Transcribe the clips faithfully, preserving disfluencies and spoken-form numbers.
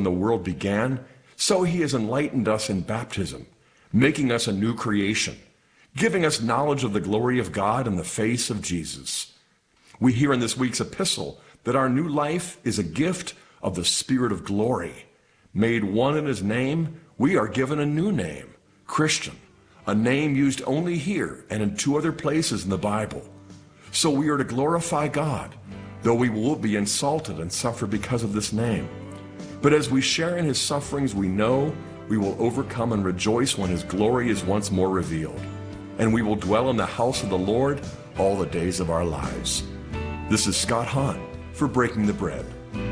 when the world began, so he has enlightened us in baptism, making us a new creation, giving us knowledge of the glory of God in the face of Jesus. We hear in this week's epistle that our new life is a gift of the Spirit of glory. Made one in his name, we are given a new name, Christian, a name used only here and in two other places in the Bible. So we are to glorify God, though we will be insulted and suffer because of this name. But as we share in his sufferings, we know we will overcome and rejoice when his glory is once more revealed. And we will dwell in the house of the Lord all the days of our lives. This is Scott Hahn for Breaking the Bread.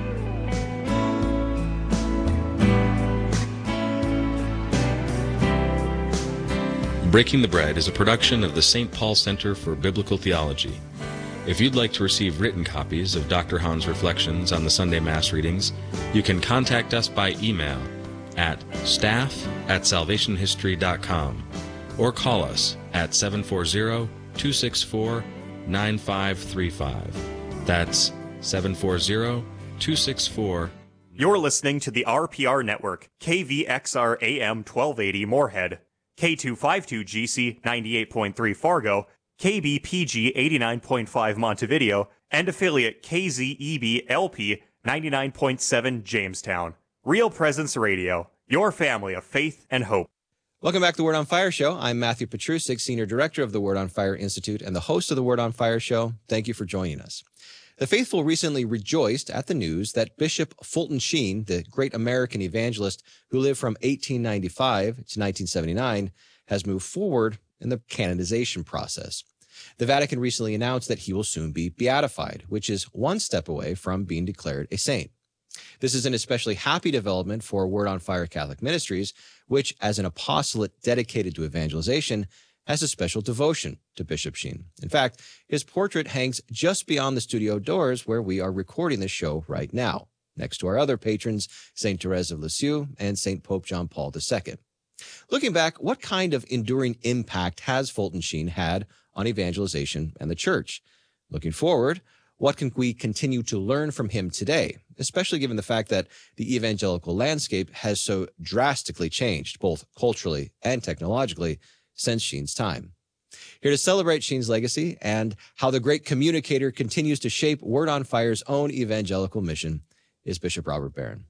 Breaking the Bread is a production of the Saint Paul Center for Biblical Theology. If you'd like to receive written copies of Doctor Hahn's reflections on the Sunday Mass readings, you can contact us by email at staff at salvationhistory dot com or call us at seven four zero, two six four, nine five three five. That's seven four zero, two six four. You're listening to the R P R Network, K V X R A M twelve eighty Moorhead, K two fifty-two G C ninety-eight point three Fargo, K B P G eighty-nine point five Montevideo, and affiliate K Z E B L P ninety-nine point seven Jamestown. Real Presence Radio, your family of faith and hope. Welcome back to the Word on Fire Show. I'm Matthew Petrusik, Senior Director of the Word on Fire Institute and the host of the Word on Fire Show. Thank you for joining us. The faithful recently rejoiced at the news that Bishop Fulton Sheen, the great American evangelist who lived from eighteen ninety-five to nineteen seventy-nine, has moved forward in the canonization process. The Vatican recently announced that he will soon be beatified, which is one step away from being declared a saint. This is an especially happy development for Word on Fire Catholic Ministries, which, as an apostolate dedicated to evangelization, has a special devotion to Bishop Sheen. In fact, his portrait hangs just beyond the studio doors where we are recording this show right now, next to our other patrons, Saint Therese of Lisieux and Saint Pope John Paul the Second. Looking back, what kind of enduring impact has Fulton Sheen had on evangelization and the church? Looking forward, what can we continue to learn from him today, especially given the fact that the evangelical landscape has so drastically changed, both culturally and technologically, since Sheen's time? Here to celebrate Sheen's legacy and how the great communicator continues to shape Word on Fire's own evangelical mission is Bishop Robert Barron.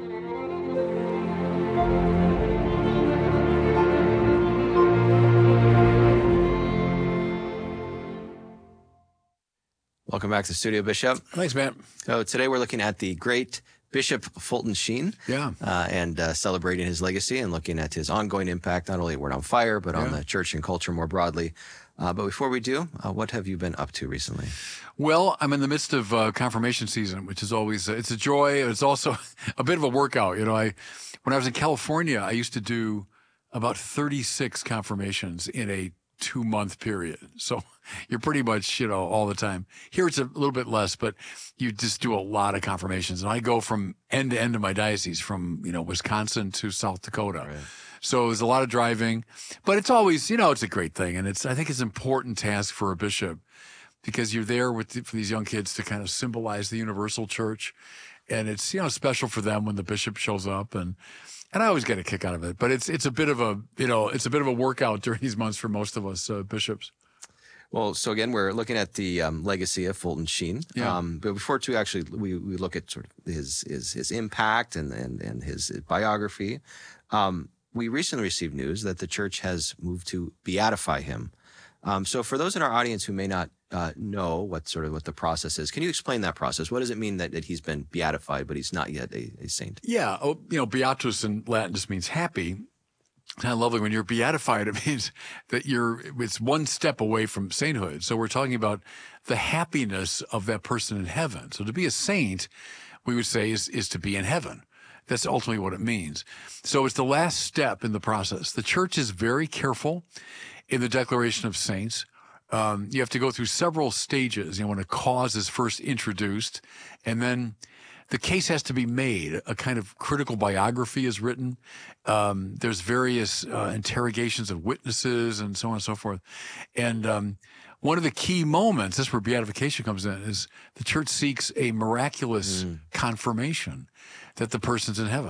Welcome back to the studio, Bishop. Thanks, Matt. So today we're looking at the great Bishop Fulton Sheen, yeah, uh, and uh, celebrating his legacy and looking at his ongoing impact, not only at Word on Fire, but yeah. on the church and culture more broadly. Uh, but before we do, uh, what have you been up to recently? Well, I'm in the midst of uh, confirmation season, which is always, uh, it's a joy. It's also a bit of a workout. You know, I when I was in California, I used to do about thirty-six confirmations in a two-month period. So you're pretty much, you know, all the time. Here it's a little bit less, but you just do a lot of confirmations. And I go from end to end of my diocese, from, you know, Wisconsin to South Dakota. Right. So there's a lot of driving, but it's always, you know, it's a great thing. And it's, I think it's an important task for a bishop, because you're there with the, for these young kids to kind of symbolize the universal church. And it's, you know, special for them when the bishop shows up, and And I always get a kick out of it, but it's it's a bit of a you know it's a bit of a workout during these months for most of us uh, bishops. Well, so again, we're looking at the um, legacy of Fulton Sheen. Yeah. Um, but before to actually we, we look at sort of his his his impact and and and his biography, um, we recently received news that the church has moved to beatify him. Um, so for those in our audience who may not uh, know what sort of what the process is, can you explain that process? What does it mean that, that he's been beatified, but he's not yet a, a saint? Yeah, oh, you know, beatus in Latin just means happy. Kind of lovely. When you're beatified, it means that you're it's one step away from sainthood. So we're talking about the happiness of that person in heaven. So to be a saint, we would say, is is to be in heaven. That's ultimately what it means. So it's the last step in the process. The church is very careful in the declaration of saints. Um, you have to go through several stages. You know, when a cause is first introduced, and then the case has to be made. A kind of critical biography is written. Um, there's various uh, interrogations of witnesses and so on and so forth. And um, one of the key moments, this is where beatification comes in, is the church seeks a miraculous mm. confirmation that the person's in heaven.